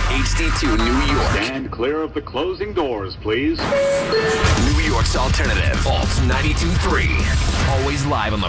HD2 New York. Stand clear of the closing doors, please. New York's alternative. Alt 92.3. Always live on the